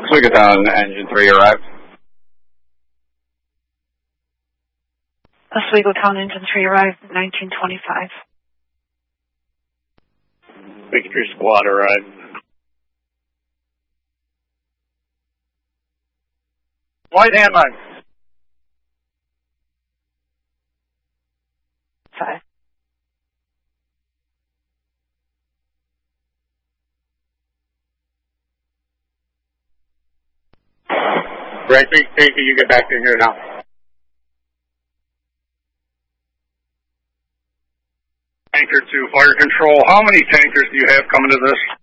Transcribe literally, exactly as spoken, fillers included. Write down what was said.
Oswego Town, engine three arrived. Oswego Town, engine three arrived, nineteen twenty-five. Victory Squad arrived. White hand line. Five. Right, Stacy, you get back in here now. Tanker to fire control. How many tankers do you have coming to this?